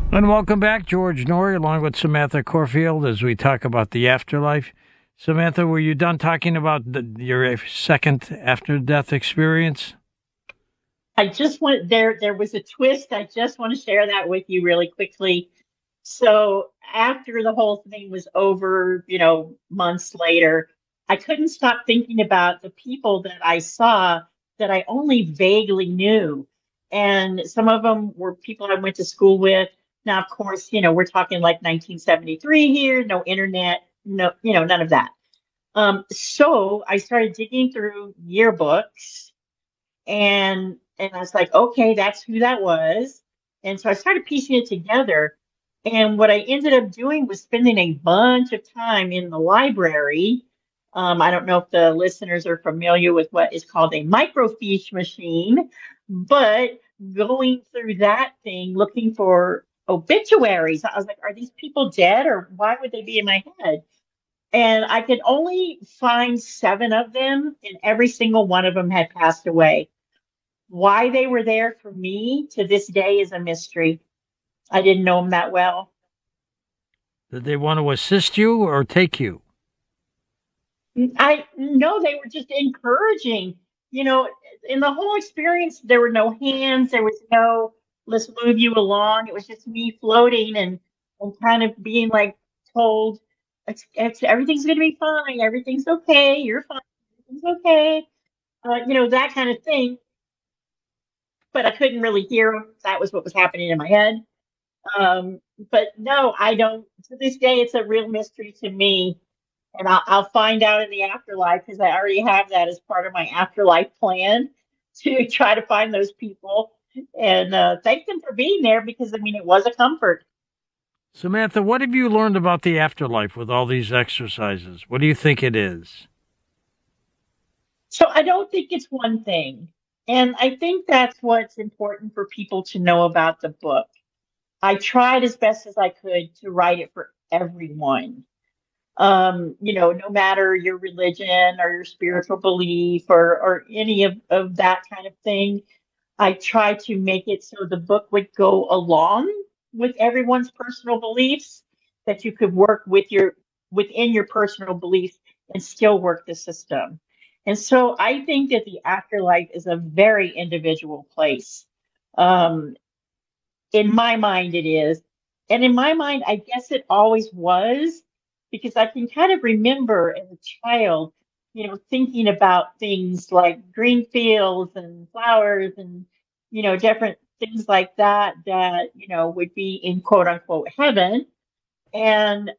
And welcome back, George Norrie, along with Samantha Corfield, as we talk about the afterlife. Samantha, were you done talking about your second after-death experience? I just want there was a twist. I just want to share that with you really quickly. So after the whole thing was over, months later, I couldn't stop thinking about the people that I saw that I only vaguely knew. And some of them were people I went to school with. Now, of course, we're talking like 1973 here, no internet, no, none of that. So I started digging through yearbooks and I was like, okay, that's who that was. And so I started piecing it together. And what I ended up doing was spending a bunch of time in the library. I don't know if the listeners are familiar with what is called a microfiche machine, but going through that thing looking for obituaries, I was like, are these people dead or why would they be in my head? And I could only find seven of them, and every single one of them had passed away. Why they were there for me to this day is a mystery. I didn't know them that well. Did they want to assist you or take you? I know they were just encouraging. You know, in the whole experience, there were no hands, there was no let's move you along. It was just me floating and kind of being like told it's everything's gonna be fine, everything's okay, you're fine, everything's okay. That kind of thing. But I couldn't really hear them. That was what was happening in my head. But no, I don't. To this day, it's a real mystery to me, and I'll find out in the afterlife because I already have that as part of my afterlife plan to try to find those people and thank them for being there because I mean it was a comfort. Samantha, what have you learned about the afterlife with all these exercises? What do you think it is? So I don't think it's one thing, and I think that's what's important for people to know about the book. I tried as best as I could to write it for everyone, no matter your religion or your spiritual belief or any of that kind of thing. I try to make it so the book would go along with everyone's personal beliefs, that you could work within your personal beliefs and still work the system. And so I think that the afterlife is a very individual place. Um, in my mind, it is. And in my mind, I guess it always was because I can kind of remember as a child, thinking about things like green fields and flowers and, different things like that, would be in quote unquote heaven. And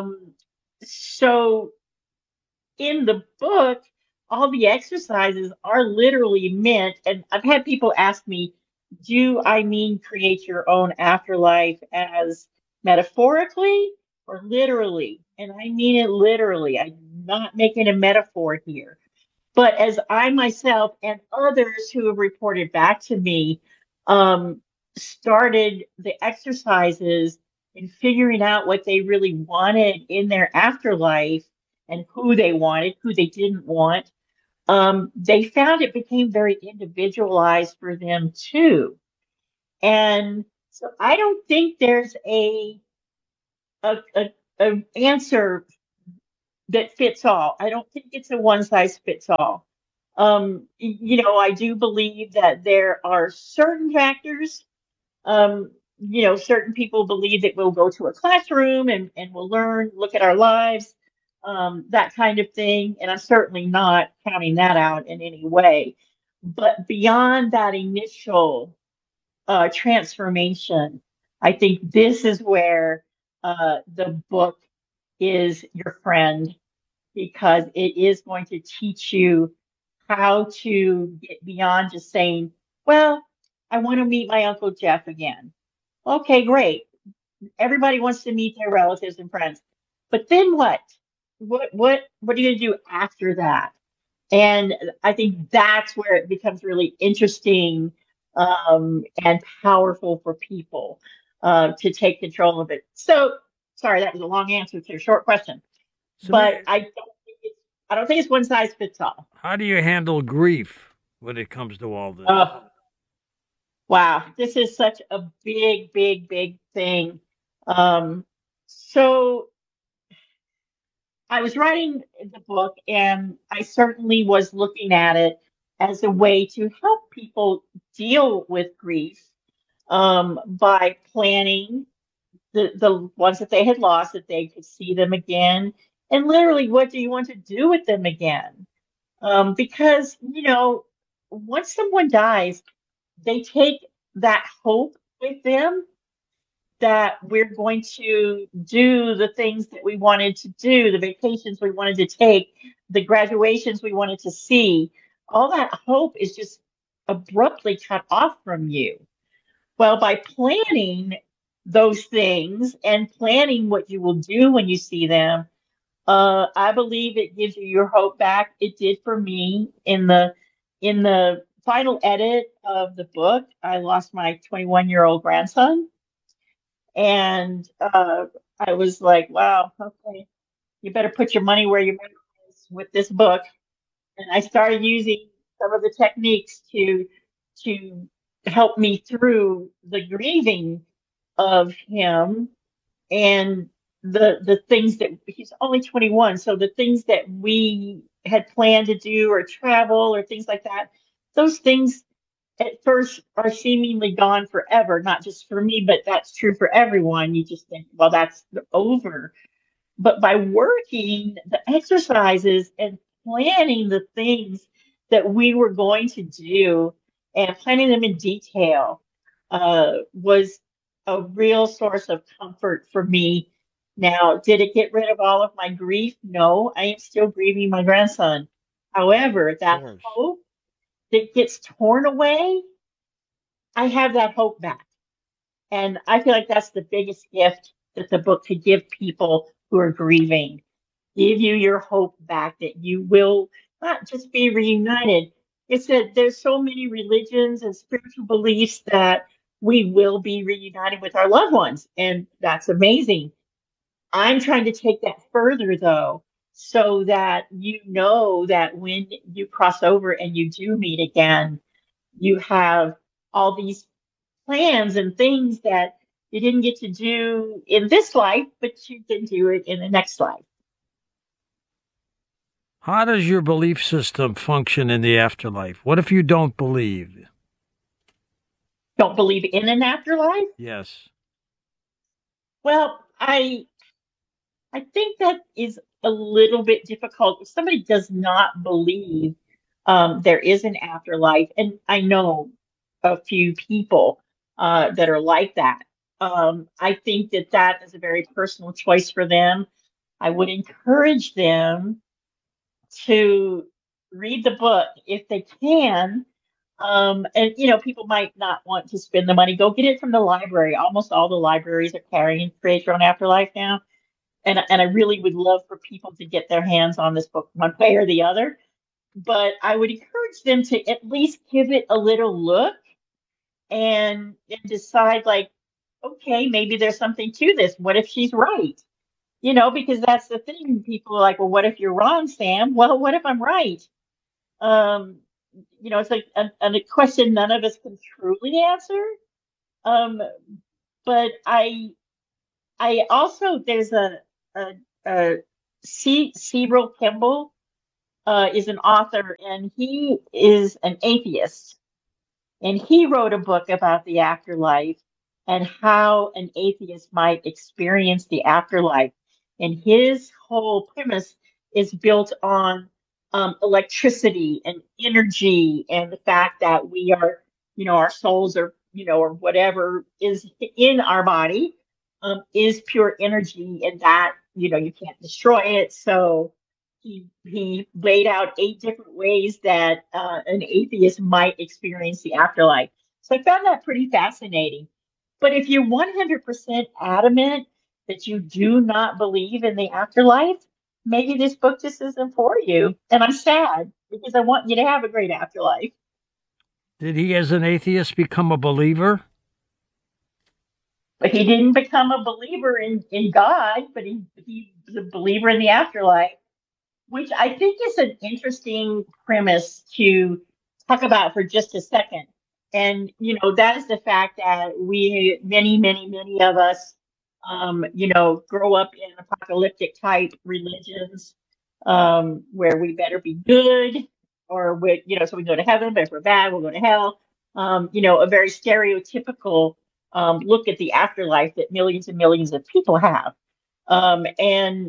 so in the book, all the exercises are literally meant, and I've had people ask me, do I mean create your own afterlife as metaphorically or literally? And I mean it literally. I'm not making a metaphor here. But as I myself and others who have reported back to me started the exercises and figuring out what they really wanted in their afterlife and who they wanted, who they didn't want, they found it became very individualized for them too. And so I don't think there's a answer that fits all. I don't think it's a one size fits all. I do believe that there are certain factors. Certain people believe that we'll go to a classroom and we'll learn, look at our lives, that kind of thing. And I'm certainly not counting that out in any way. But beyond that initial transformation, I think this is where the book is your friend because it is going to teach you how to get beyond just saying, well, I want to meet my Uncle Jeff again. Okay, great. Everybody wants to meet their relatives and friends. But then what? What are you going to do after that? And I think that's where it becomes really interesting and powerful for people to take control of it. So, sorry, that was a long answer to a short question, but Samantha, I don't think it's one size fits all. how do you handle grief when it comes to all this? Uh, Wow, this is such a big, big, big thing. Um, so I was writing the book, and I certainly was looking at it as a way to help people deal with grief by planning the ones that they had lost, that they could see them again, and literally, what do you want to do with them again? Because once someone dies, they take that hope with them that we're going to do the things that we wanted to do, the vacations we wanted to take, the graduations we wanted to see. All that hope is just abruptly cut off from you. Well, by planning those things and planning what you will do when you see them, I believe it gives you your hope back. It did for me in the final edit of the book. I lost my 21-year-old grandson, and I was like, wow, okay, you better put your money where your mouth is with this book. And I started using some of the techniques to help me through the grieving of him, and the things that he's only 21, so the things that we had planned to do or travel or things like that, those things at first are seemingly gone forever, not just for me, but that's true for everyone. You just think, well, that's over. But by working the exercises and planning the things that we were going to do and planning them in detail was a real source of comfort for me. Now, did it get rid of all of my grief? No, I am still grieving my grandson. However, Of that course. hope that gets torn away, I have that hope back. And I feel like that's the biggest gift that the book could give people who are grieving. Give you your hope back that you will not just be reunited. It's that there's so many religions and spiritual beliefs that we will be reunited with our loved ones, and that's amazing. I'm trying to take that further, though, so that you know that when you cross over and you do meet again, you have all these plans and things that you didn't get to do in this life, but you can do it in the next life. How does your belief system function in the afterlife? What if you don't believe? Don't believe in an afterlife? Yes. Well, I think that is a little bit difficult. If somebody does not believe there is an afterlife, and I know a few people that are like that, I think that that is a very personal choice for them. I would encourage them to read the book if they can. And people might not want to spend the money. Go get it from the library. Almost all the libraries are carrying Create Your Own Afterlife now. And I really would love for people to get their hands on this book one way or the other. But I would encourage them to at least give it a little look and decide, like, okay, maybe there's something to this. What if she's right? Because that's the thing. People are like, well, what if you're wrong, Sam? Well, what if I'm right? Um, it's like a question none of us can truly answer. Um, but I also there's a, a Cyril Kimball is an author, and he is an atheist, and he wrote a book about the afterlife and how an atheist might experience the afterlife. And his whole premise is built on electricity and energy, and the fact that we are, our souls are, or whatever is in our body is pure energy, and that, you can't destroy it. So he laid out 8 different ways that an atheist might experience the afterlife. So I found that pretty fascinating. But if you're 100% adamant that you do not believe in the afterlife, maybe this book just isn't for you. And I'm sad because I want you to have a great afterlife. Did he, as an atheist, become a believer? But he didn't become a believer in God, but he was a believer in the afterlife, which I think is an interesting premise to talk about for just a second. And, that is the fact that we, many of us, grow up in apocalyptic type religions, where we better be good, or so we go to heaven, but if we're bad, we'll go to hell. A very stereotypical look at the afterlife that millions and millions of people have. And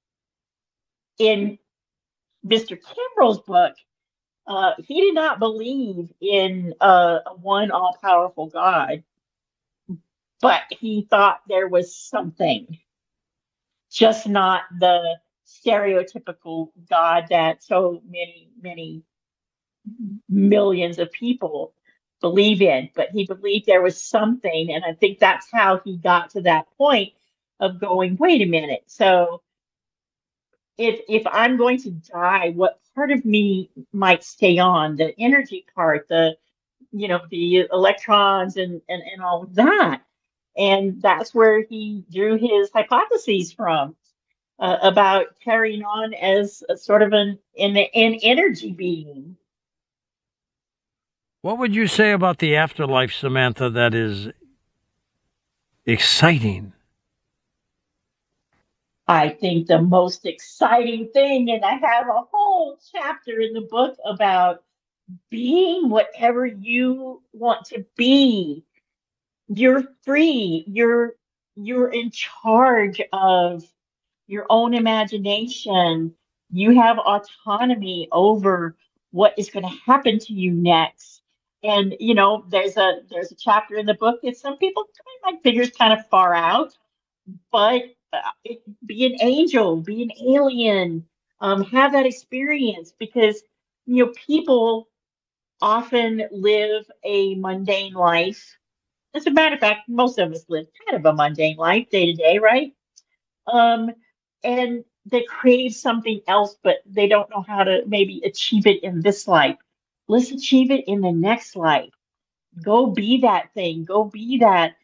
in Mr. Kimbrell's book, he did not believe in a one all powerful God, but he thought there was something, just not the stereotypical God that so many millions of people believe in. But he believed there was something. And I think that's how he got to that point of going, wait a minute. So if I'm going to die, what part of me might stay on? The energy part, the electrons and all of that. And that's where he drew his hypotheses from, about carrying on as a sort of an energy being. What would you say about the afterlife, Samantha, that is exciting? I think the most exciting thing, and I have a whole chapter in the book about being whatever you want to be. You're free. You're in charge of your own imagination. You have autonomy over what is going to happen to you next. And there's a chapter in the book that some people might figure is kind of far out, but be an angel, be an alien, have that experience, because people often live a mundane life. As a matter of fact, most of us live kind of a mundane life day to day, right? Um, and they crave something else, but they don't know how to maybe achieve it in this life. Let's achieve it in the next life. Go be that thing. Go be that,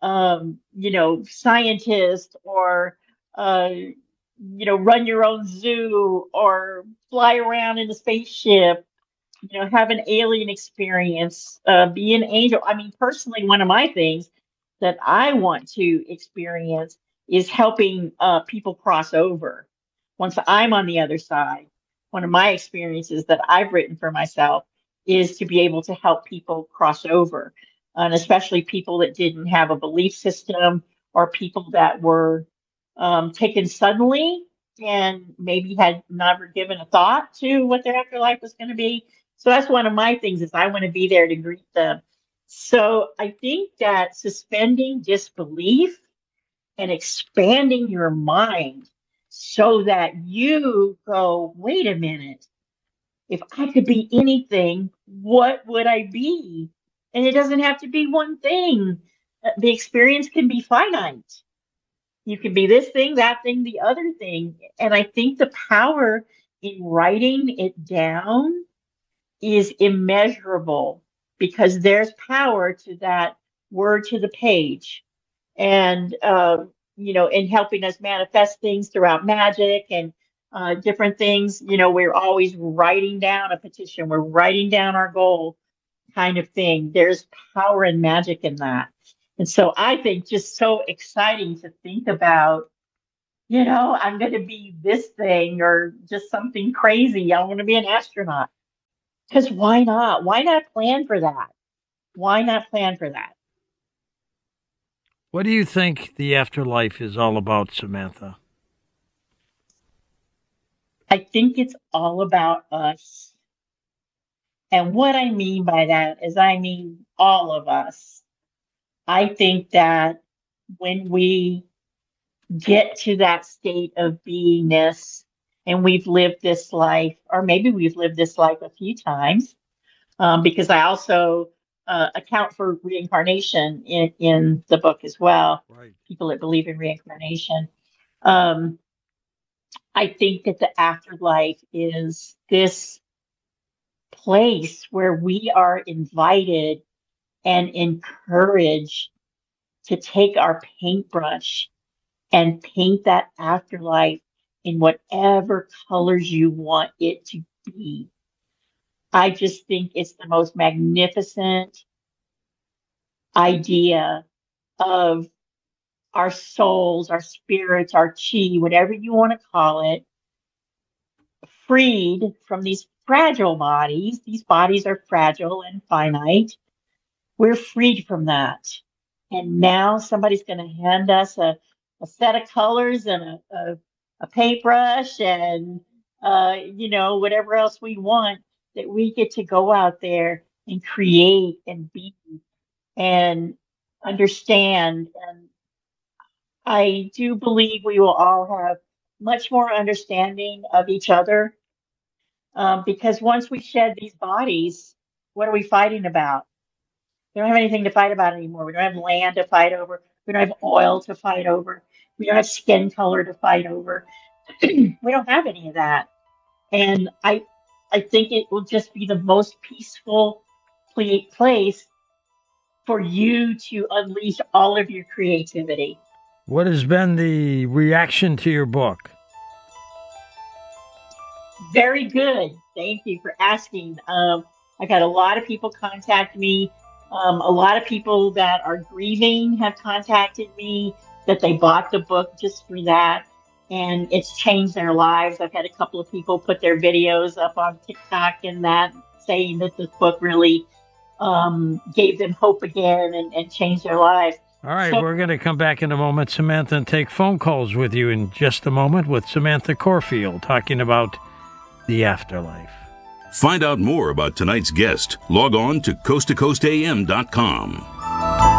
scientist, or, run your own zoo, or fly around in a spaceship, have an alien experience, be an angel. I mean, personally, one of my things that I want to experience is helping people cross over. Once I'm on the other side, one of my experiences that I've written for myself is to be able to help people cross over, and especially people that didn't have a belief system, or people that were taken suddenly and maybe had never given a thought to what their afterlife was going to be. So that's one of my things, is I want to be there to greet them. So I think that suspending disbelief and expanding your mind so that you go, wait a minute, if I could be anything, what would I be? And it doesn't have to be one thing. The experience can be finite. You can be this thing, that thing, the other thing. And I think the power in writing it down is immeasurable, because there's power to that word to the page. And in helping us manifest things throughout magic and different things. We're always writing down a petition, we're writing down our goal, kind of thing. There's power and magic in that. And so I think just so exciting to think about, I'm going to be this thing, or just something crazy. I want to be an astronaut. Because why not? Why not plan for that? Why not plan for that? What do you think the afterlife is all about, Samantha? I think it's all about us. And what I mean by that is, I mean all of us. I think that when we get to that state of beingness, and we've lived this life, or maybe we've lived this life a few times, because I also account for reincarnation in the book as well. Right. People that believe in reincarnation. Um, I think that the afterlife is this place where we are invited and encouraged to take our paintbrush and paint that afterlife in whatever colors you want it to be. I just think it's the most magnificent. idea of our souls, our spirits, our chi, whatever you want to call it, freed from these fragile bodies. These bodies are fragile and finite. We're freed from that. And now somebody's going to hand us a set of colors and a paintbrush and, whatever else we want, that we get to go out there and create and be and understand. And I do believe we will all have much more understanding of each other, because once we shed these bodies, what are we fighting about? We don't have anything to fight about anymore. We don't have land to fight over. We don't have oil to fight over. We don't have skin color to fight over. We don't have any of that. And I think it will just be the most peaceful place for you to unleash all of your creativity. What has been the reaction to your book? Very good. Thank you for asking. I've had a lot of people contact me. A lot of people that are grieving have contacted me, that they bought the book just for that, and it's changed their lives. I've had a couple of people put their videos up on TikTok and that, saying that this book really gave them hope again and changed their lives. All right, we're going to come back in a moment, Samantha, and take phone calls with you in just a moment with Samantha Corfield talking about the afterlife. Find out more about tonight's guest. Log on to coasttocoastam.com.